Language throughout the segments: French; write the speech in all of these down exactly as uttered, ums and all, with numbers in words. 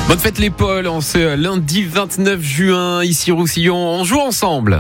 Bonne fête les Pauls, en ce lundi vingt-neuf juin, ici Roussillon, on joue ensemble.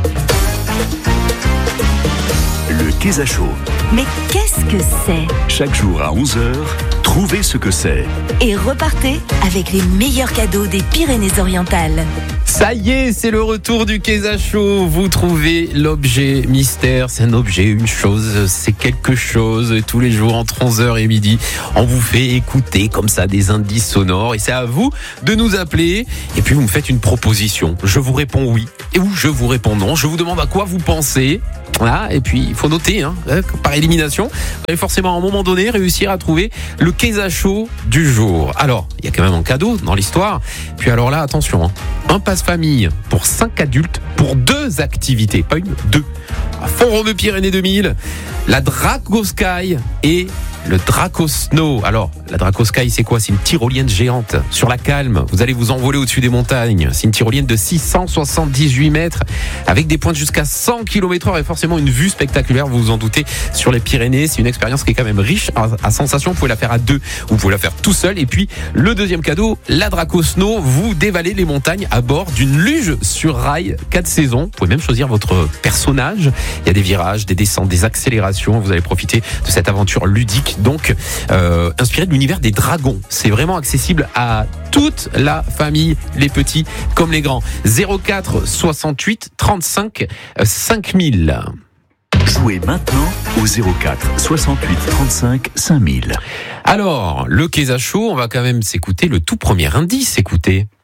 Le Kéza Show. Mais qu'est-ce que c'est ? Chaque jour à onze heures, trouvez ce que c'est. Et repartez avec les meilleurs cadeaux des Pyrénées-Orientales. Ça y est, c'est le retour du Kéza Show. Vous trouvez l'objet mystère. C'est un objet, une chose, c'est quelque chose. Et tous les jours, entre onze heures et midi, on vous fait écouter comme ça des indices sonores. Et c'est à vous de nous appeler. Et puis vous me faites une proposition. Je vous réponds oui. Et ou je vous réponds non. Je vous demande à quoi vous pensez. Voilà, et puis il faut noter, hein, par élimination, vous allez forcément à un moment donné réussir à trouver le Kéza Show du jour. Alors, il y a quand même un cadeau dans l'histoire. Puis alors là, attention, hein, un passe-famille pour cinq adultes pour deux activités, pas une, deux. À Font-Romeu-Pyrénées deux mille, la Draco Sky et le Draco Snow. Alors, la Draco Sky, c'est quoi ? C'est une tyrolienne géante sur la Calme. Vous allez vous envoler au-dessus des montagnes. C'est une tyrolienne de six cent soixante-dix-huit mètres avec des pointes jusqu'à cent kilomètres heure et forcément une vue spectaculaire, vous vous en doutez, sur les Pyrénées. C'est une expérience qui est quand même riche à, à sensations. Vous pouvez la faire à deux ou vous pouvez la faire tout seul. Et puis, le deuxième cadeau, la Draco Snow. Vous dévalez les montagnes à bord d'une luge sur rail, quatre saisons. Vous pouvez même choisir votre personnage. Il y a des virages, des descentes, des accélérations. Vous allez profiter de cette aventure ludique. Donc, euh, inspiré de l'univers des dragons. C'est vraiment accessible à toute la famille, les petits comme les grands. zéro quatre soixante-huit trente-cinq cinq mille. Jouez maintenant au zéro quatre soixante-huit trente-cinq cinq mille. Alors, le Kéza Show, on va quand même s'écouter le tout premier indice. Écoutez.